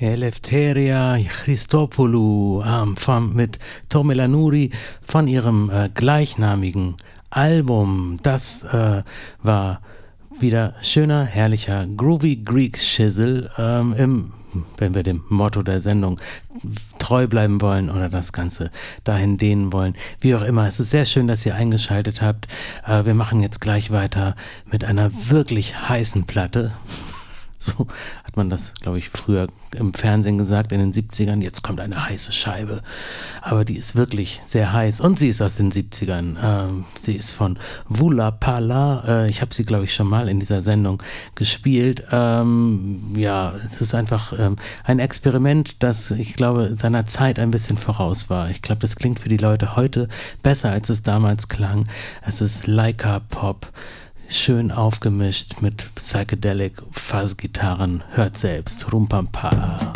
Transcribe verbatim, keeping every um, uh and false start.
Eleftheria Christopoulou ähm, von, mit Tomela Nouri von ihrem äh, gleichnamigen Album. Das äh, war wieder schöner, herrlicher Groovy Greek Shizzle, ähm, im, wenn wir dem Motto der Sendung treu bleiben wollen oder das Ganze dahin dehnen wollen. Wie auch immer, es ist sehr schön, dass ihr eingeschaltet habt. Äh, wir machen jetzt gleich weiter mit einer wirklich heißen Platte. So hat man das, glaube ich, früher im Fernsehen gesagt, in den siebzigern. Jetzt kommt eine heiße Scheibe. Aber die ist wirklich sehr heiß. Und sie ist aus den siebzigern. Ähm, sie ist von Vula Pala. Äh, ich habe sie, glaube ich, schon mal in dieser Sendung gespielt. Ähm, ja, es ist einfach ähm, ein Experiment, das, ich glaube, seiner Zeit ein bisschen voraus war. Ich glaube, das klingt für die Leute heute besser, als es damals klang. Es ist Laika Pop. Schön aufgemischt mit Psychedelic Fuzz-Gitarren. Hört selbst. Rumpampa.